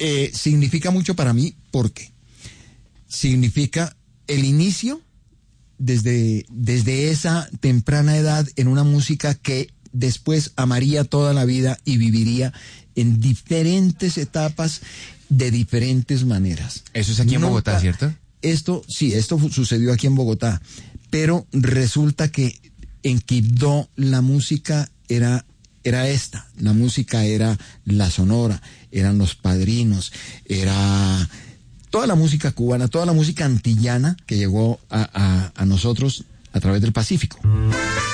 significa mucho para mí porque significa el inicio desde esa temprana edad en una música que después amaría toda la vida y viviría en diferentes etapas de diferentes maneras. Eso es aquí en Bogotá, ¿cierto? Esto sucedió aquí en Bogotá, pero resulta que en Quibdó la música era esta, la música era la sonora, eran los padrinos, era toda la música cubana, toda la música antillana que llegó a nosotros a través del Pacífico.